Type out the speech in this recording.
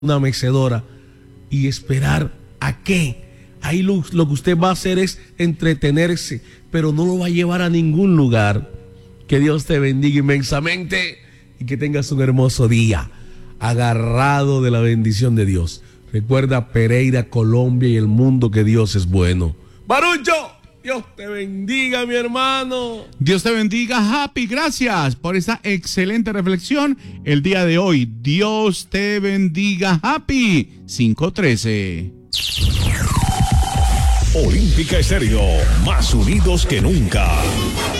una mecedora y esperar a qué. Ahí lo que usted va a hacer es entretenerse, pero no lo va a llevar a ningún lugar. Que Dios te bendiga inmensamente y que tengas un hermoso día, agarrado de la bendición de Dios. Recuerda Pereira, Colombia y el mundo, que Dios es bueno. ¡Barucho! Dios te bendiga, mi hermano. Dios te bendiga, Happy. Gracias por esa excelente reflexión el día de hoy. Dios te bendiga, Happy. 5:13. Olímpica Estéreo, más unidos que nunca.